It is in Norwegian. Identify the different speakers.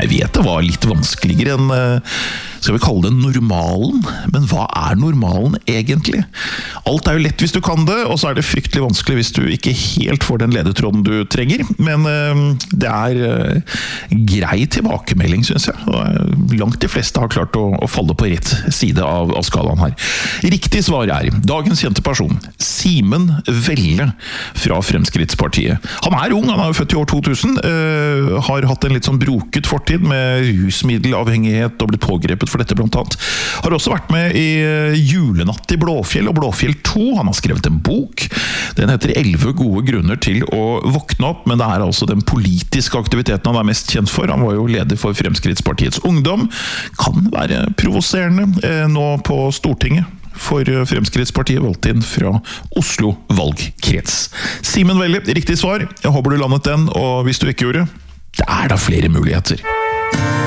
Speaker 1: Jeg vet det var litt vanskeligere enn, skal vi kalle det normalen, men hva er normalen egentlig? Alt er jo lett hvis du kan det, og så er det fryktelig vanskelig hvis du ikke helt får den ledetråden du trenger, men det er grei tilbakemelding, synes jeg. Og langt de fleste har klart å falle på rett side av skalaen her. Riktig svar er dagens kjente person, Simen Velle fra Fremskrittspartiet. Han er ung, han er jo født i år 2000, har hatt en litt sånn broket fortid med rusmiddelavhengighet og blitt pågrepet for dette blant annet. Har også vært med i Julenatt i Blåfjell og Blåfjell 2. Han har skrevet en bok. Den heter 11 gode grunner til å våkne opp, men det er altså den politiske aktiviteten han er mest kjent for. Han var jo leder for Fremskrittspartiets Ungdom. Kan være provoserende nå på Stortinget. For Fremskrittspartiet valgt inn fra Oslo valgkrets. Simen Velle, riktig svar. Jeg håper du landet den, og hvis du ikke gjorde, det er da flere muligheter.